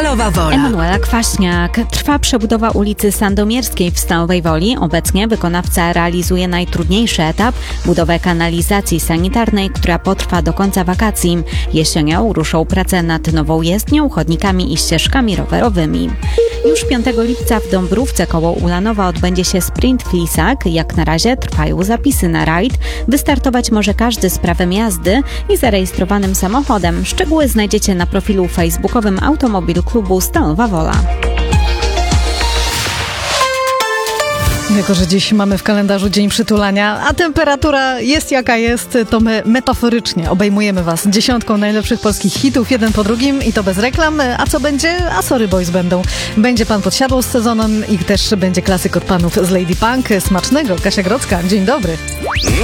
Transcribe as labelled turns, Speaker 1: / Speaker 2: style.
Speaker 1: Stalowa Wola.
Speaker 2: Emanuela Kwaśniak. Trwa przebudowa ulicy Sandomierskiej w Stalowej Woli. Obecnie wykonawca realizuje najtrudniejszy etap – budowę kanalizacji sanitarnej, która potrwa do końca wakacji. Jesienią ruszą prace nad nową jezdnią, chodnikami i ścieżkami rowerowymi. Już 5 lipca w Dąbrówce koło Ulanowa odbędzie się sprint Flisak. Jak na razie trwają zapisy na rajd. Wystartować może każdy z prawem jazdy i zarejestrowanym samochodem. Szczegóły znajdziecie na profilu facebookowym Automobil Klubu Stalowa Wola.
Speaker 3: Jako że dziś mamy w kalendarzu Dzień Przytulania, a temperatura jest jaka jest, to my metaforycznie obejmujemy Was 10 najlepszych polskich hitów, jeden po drugim i to bez reklam. A co będzie? A Sorry Boys będą. Będzie Pan Podsiadło z sezonem i też będzie klasyk od panów z Lady Punk. Smacznego, Kasia Grodzka. Dzień dobry.